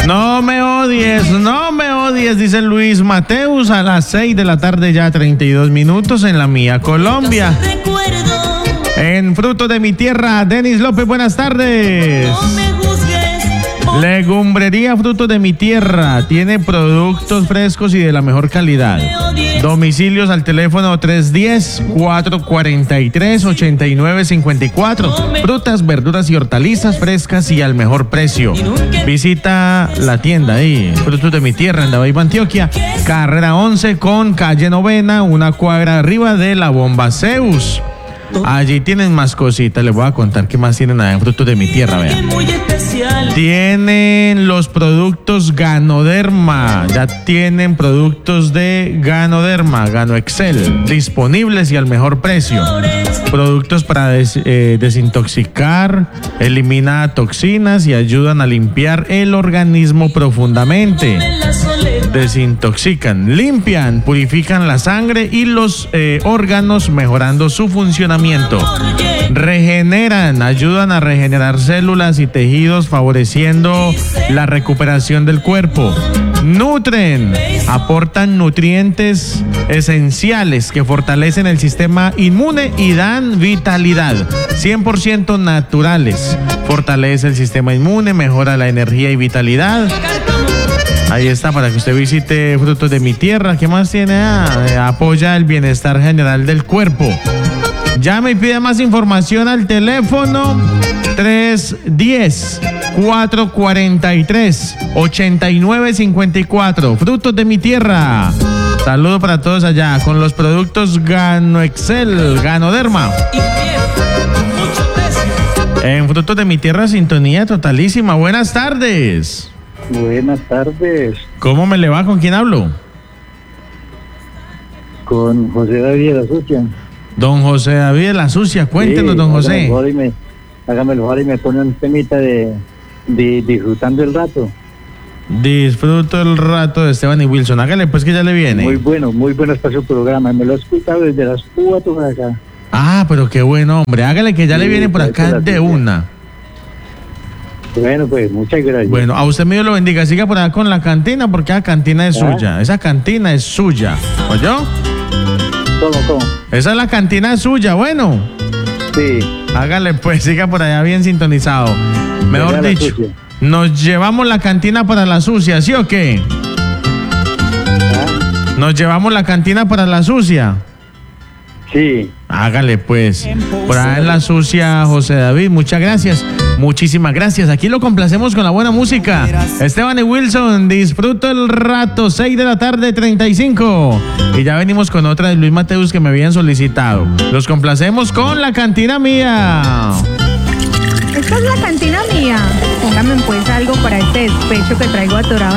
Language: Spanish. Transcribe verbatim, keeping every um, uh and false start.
No me odies, no me odies, dice Luis Mateus, a las seis de la tarde ya treinta y dos minutos en la mía Colombia. En Fruto de mi Tierra, Denis López, buenas tardes. Legumbrería Fruto de mi Tierra, tiene productos frescos y de la mejor calidad. Domicilios al teléfono tres uno cero, cuatro cuatro tres, ocho nueve cinco cuatro. Frutas, verduras y hortalizas frescas y al mejor precio. Visita la tienda ahí, Frutos de mi Tierra, en Dabaiba, Antioquia, carrera once con calle Novena, una cuadra arriba de la Bomba Zeus. Allí tienen más cositas, les voy a contar qué más tienen allá en Frutos de mi Tierra, vean. Tienen los productos Ganoderma, ya tienen productos de Ganoderma, Gano Excel, disponibles y al mejor precio. Productos para des, eh, desintoxicar, elimina toxinas y ayudan a limpiar el organismo profundamente. Desintoxican, limpian, purifican la sangre y los eh, órganos, mejorando su funcionamiento. Regeneran, ayudan a regenerar células y tejidos, favoreciendo la recuperación del cuerpo. Nutren, aportan nutrientes esenciales que fortalecen el sistema inmune y dan vitalidad. cien por ciento naturales. Fortalece el sistema inmune, mejora la energía y vitalidad. Ahí está, para que usted visite Frutos de mi Tierra. ¿Qué más tiene? Ah, eh, apoya el bienestar general del cuerpo. Llame y pide más información al teléfono tres uno cero, cuatro cuatro tres, ocho nueve cinco cuatro. Frutos de mi Tierra. Saludo para todos allá con los productos Gano Excel, Ganoderma. En Frutos de mi Tierra, sintonía totalísima. Buenas tardes. Buenas tardes. ¿Cómo me le va? ¿Con quién hablo? Con José David de la Sucia. Don José David de la Sucia, cuéntenos, sí, don José. Hágame el favor y me pone un temita de, de disfrutando el rato. Disfruto el rato de Esteban y Wilson. Hágale pues que ya le viene. Muy bueno, muy bueno está su programa. Me lo he escuchado desde las cuatro para acá. Ah, pero qué bueno, hombre. Hágale que ya sí, le viene por acá de una. Bueno, pues, muchas gracias. Bueno, a usted Dios lo bendiga. Siga por acá con la cantina, porque esa cantina es ¿Ah? suya. Esa cantina es suya. ¿Oyó? ¿Cómo, cómo? Esa es la cantina suya, bueno. Sí. Hágale pues, siga por allá bien sintonizado. Mejor dicho, nos llevamos la cantina para la sucia, ¿sí o qué? ¿Ah? Nos llevamos la cantina para la sucia. Sí. Hágale pues. Por ahí en la sucia, José David, muchas gracias. Muchísimas gracias. Aquí lo complacemos con la buena música. Esteban y Wilson, disfruto el rato, seis de la tarde, treinta y cinco. Y ya venimos con otra de Luis Mateus que me habían solicitado. Los complacemos con la cantina mía. Esta es la cantina mía. Póngame pues algo para este despecho que traigo atorado.